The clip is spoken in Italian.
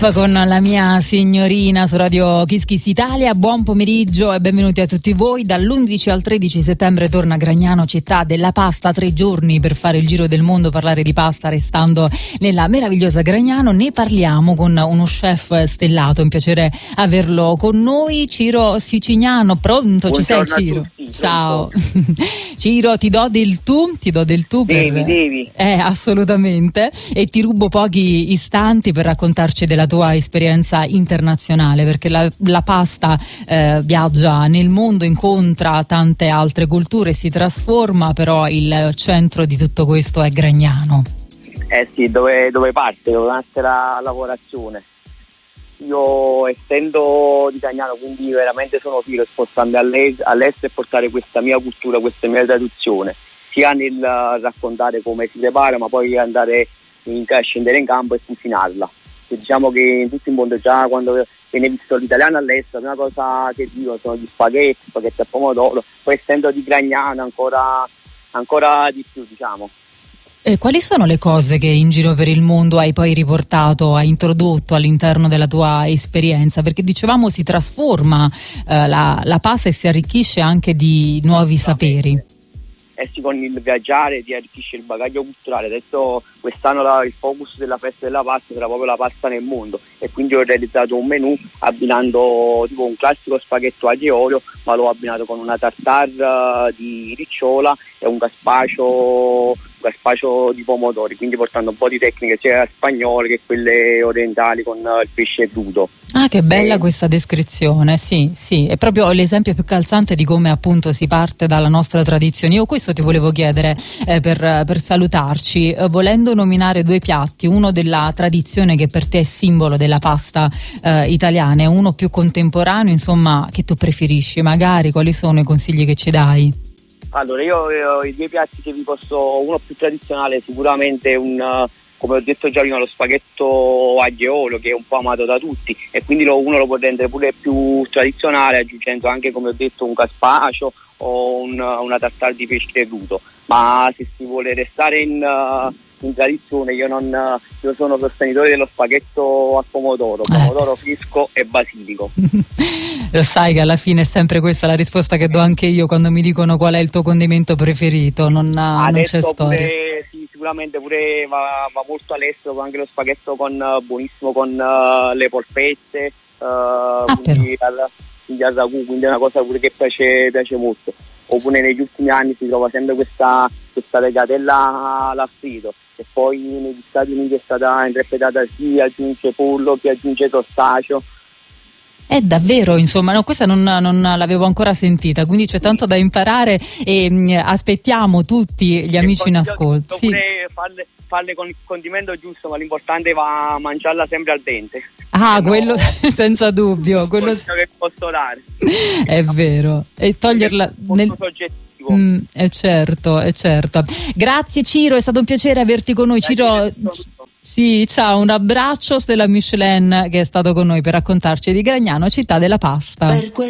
Con la mia signorina su Radio Kiss Kiss Italia. Buon pomeriggio e benvenuti a tutti voi. Dall'11 al 13 settembre torna a Gragnano, città della pasta, 3 giorni per fare il giro del mondo, parlare di pasta restando nella meravigliosa Gragnano. Ne parliamo con uno chef stellato, è un piacere averlo con noi, Ciro Sicignano. Pronto? Buongiorno. Ci sei, Ciro? Tutti, ciao. Ciro, ti do del tu devi. Assolutamente, e ti rubo pochi istanti per raccontarci della tua esperienza internazionale, perché la pasta viaggia nel mondo, incontra tante altre culture, si trasforma, però il centro di tutto questo è Gragnano. Sì, dove parte, dove nasce la lavorazione. Io, essendo di Gragnano, quindi veramente sono fiero di spostarmi all'estero e portare questa mia cultura, questa mia tradizione, sia nel raccontare come si prepara, ma poi andare scendere in campo e cucinarla. Diciamo che in tutto il mondo, già quando viene visto l'italiano all'estero, la prima cosa che dico sono gli spaghetti a pomodoro, poi essendo di Gragnano ancora di più, diciamo. Quali sono le cose che in giro per il mondo hai poi riportato, hai introdotto all'interno della tua esperienza? Perché dicevamo si trasforma la pasta e si arricchisce anche di nuovi saperi. Sì, con il viaggiare ti arricchisce il bagaglio culturale. Adesso quest'anno il focus della festa della pasta sarà proprio la pasta nel mondo, e quindi ho realizzato un menù abbinando tipo un classico spaghetto aglio e olio, ma l'ho abbinato con una tartare di ricciola e un gazpacio di pomodori, quindi portando un po' di tecniche sia spagnole che quelle orientali con il pesce crudo. Ah, che bella questa descrizione, sì, è proprio l'esempio più calzante di come appunto si parte dalla nostra tradizione. Io questo ti volevo chiedere per salutarci, volendo nominare 2 piatti, uno della tradizione che per te è simbolo della pasta italiana e uno più contemporaneo, insomma, che tu preferisci, magari quali sono i consigli che ci dai? Allora, io i 2 piatti che vi posso, uno più tradizionale, sicuramente come ho detto già prima, lo spaghetto aglio e olio, che è un po' amato da tutti, e quindi uno lo può rendere pure più tradizionale aggiungendo anche, come ho detto, un gazpacio o una tartare di pesce crudo. Ma se si vuole restare in tradizione, io sono sostenitore dello spaghetto a pomodoro fresco e basilico. Lo sai che alla fine è sempre questa la risposta che do anche io quando mi dicono qual è il tuo condimento preferito, non c'è storia. Sì, sicuramente pure va molto all'estero, anche lo spaghetto buonissimo con le polpette, quindi al ragù, quindi è una cosa pure che piace molto. Oppure negli ultimi anni si trova sempre questa tagliatella all'affritto, e poi negli Stati Uniti è stata interpretata, chi aggiunge pollo, chi aggiunge tostaccio. È davvero, insomma, no, questa non l'avevo ancora sentita, quindi c'è tanto da imparare, e aspettiamo tutti gli amici in ascolto. Sì. Farle con il condimento giusto, ma l'importante va a mangiarla sempre al dente. Quello senza dubbio, quello che posso dare. È vero, e toglierla molto soggettivo. È certo. Grazie Ciro, è stato un piacere averti con noi. Ciro. Sì, ciao, un abbraccio Stella Michelin che è stato con noi per raccontarci di Gragnano, città della pasta.